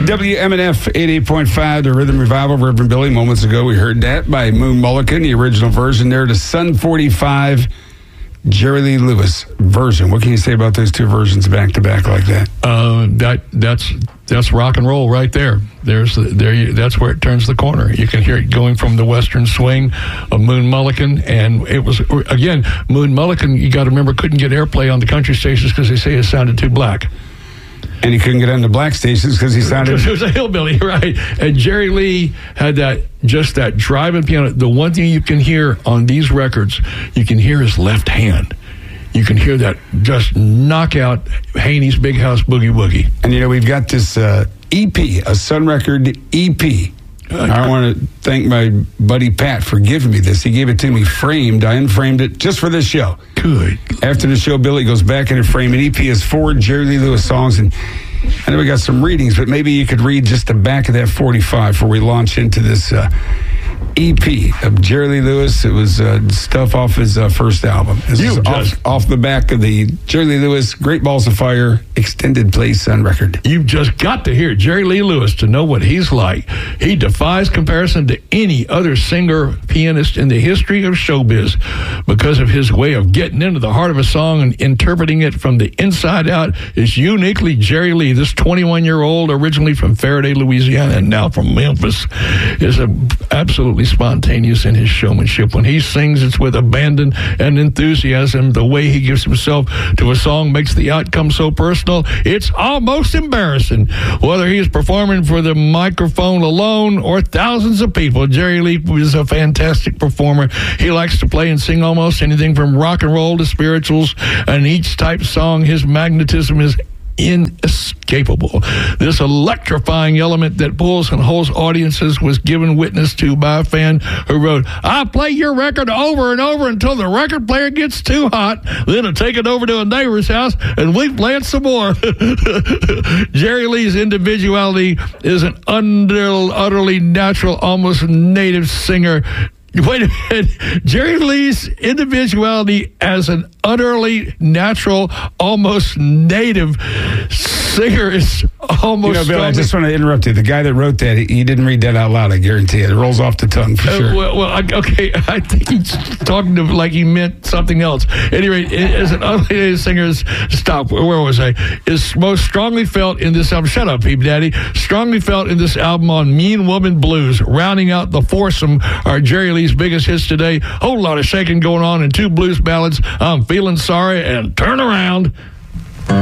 WMNF 88.5, the Rhythm Revival, Reverend Billy. Moments ago, we heard that by Moon Mullican, the original version there to Sun 45, Jerry Lee Lewis version. What can you say about those two versions back to back like that? That's rock and roll right there. That's where it turns the corner. You can hear it going from the Western swing of Moon Mullican, and it was, again, Moon Mullican, you got to remember, couldn't get airplay on the country stations because they say it sounded too black. And he couldn't get on the black stations because he sounded... He was a hillbilly, right? And Jerry Lee had that driving piano. The one thing you can hear on these records, you can hear his left hand. You can hear that just knockout Haney's Big House Boogie Woogie. And, we've got this EP, a Sun Record EP. I want to thank my buddy Pat for giving me this. He gave it to me framed. I unframed it just for this show. Good. After the show, Billy goes back in and frame it. EP is 4 Jerry Lee Lewis songs. And I know we got some readings, but maybe you could read just the back of that 45 before we launch into this EP of Jerry Lee Lewis. It was stuff off his first album. Off the back of the Jerry Lee Lewis Great Balls of Fire extended play Sun record. You've just got to hear Jerry Lee Lewis to know what he's like. He defies comparison to any other singer, pianist in the history of showbiz because of his way of getting into the heart of a song and interpreting it from the inside out. Is uniquely Jerry Lee. This 21-year-old, originally from Faraday, Louisiana, and now from Memphis, is absolutely spontaneous in his showmanship. When he sings, it's with abandon and enthusiasm. The way he gives himself to a song makes the outcome so personal, it's almost embarrassing. Whether he is performing for the microphone alone or thousands of people, Jerry Lee is a fantastic performer. He likes to play and sing almost anything from rock and roll to spirituals, and each type song, his magnetism is inescapable. This electrifying element that pulls and holds audiences was given witness to by a fan who wrote, "I play your record over and over until the record player gets too hot, then I take it over to a neighbor's house and we play it some more." Jerry Lee's individuality is an utterly natural, almost native singer. Wait a minute. Jerry Lee's individuality as an utterly natural, almost native singer is almost... Bill, I just want to interrupt you. The guy that wrote that, he didn't read that out loud, I guarantee it. It rolls off the tongue for sure. Okay. I think he's talking to like he meant something else. Anyway, as an utterly native singer, where was I? Is most strongly felt in this album. Shut up, Peep Daddy. Strongly felt in this album on Mean Woman Blues. Rounding out the foursome are Jerry Lee's biggest hits today. Whole lot of shaking going on in 2 blues ballads, I'm Feeling Sorry and Turn Around.